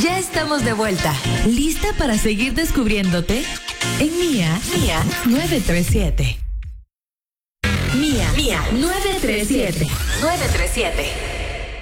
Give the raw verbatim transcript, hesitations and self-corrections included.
Ya estamos de vuelta. ¿Lista para seguir descubriéndote? En Mía, Mía nueve tres siete. Mía, Mía nueve tres siete. nueve tres siete.